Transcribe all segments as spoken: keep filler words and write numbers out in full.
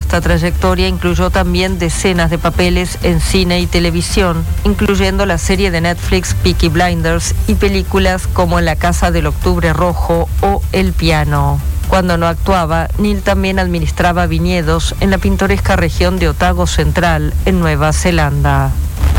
esta trayectoria incluyó también decenas de papeles en cine y televisión, incluyendo la serie de Netflix Peaky Blinders y películas como La Casa del Octubre Rojo o El Piano. Cuando no actuaba, Neil también administraba viñedos en la pintoresca región de Otago Central, en Nueva Zelanda.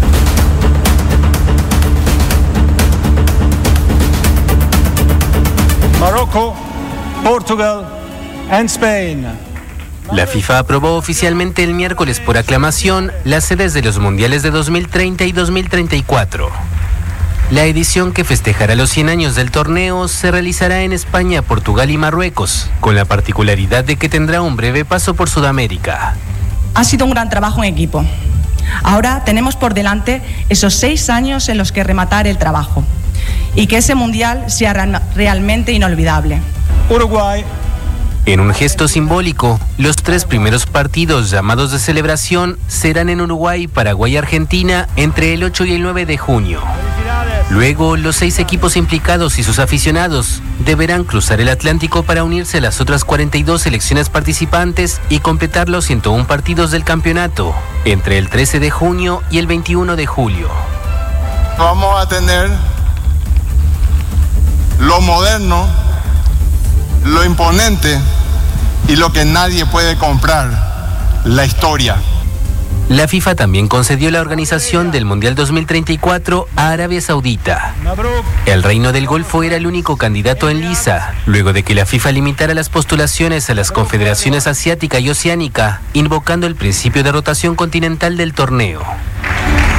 Morocco, Portugal and Spain. La FIFA aprobó oficialmente el miércoles por aclamación las sedes de los mundiales de dos mil treinta y dos mil treinta y cuatro. La edición que festejará los cien años del torneo se realizará en España, Portugal y Marruecos, con la particularidad de que tendrá un breve paso por Sudamérica. Ha sido un gran trabajo en equipo. Ahora tenemos por delante esos seis años en los que rematar el trabajo y que ese mundial sea real, realmente inolvidable. Uruguay. En un gesto simbólico, los tres primeros partidos llamados de celebración serán en Uruguay, Paraguay y Argentina entre el ocho y el nueve de junio. Luego, los seis equipos implicados y sus aficionados deberán cruzar el Atlántico para unirse a las otras cuarenta y dos selecciones participantes y completar los ciento uno partidos del campeonato entre el trece de junio y el veintiuno de julio. Vamos a tener lo moderno, lo imponente y lo que nadie puede comprar, la historia. La FIFA también concedió la organización del Mundial dos mil treinta y cuatro a Arabia Saudita. El Reino del Golfo era el único candidato en liza, luego de que la FIFA limitara las postulaciones a las confederaciones asiática y oceánica, invocando el principio de rotación continental del torneo.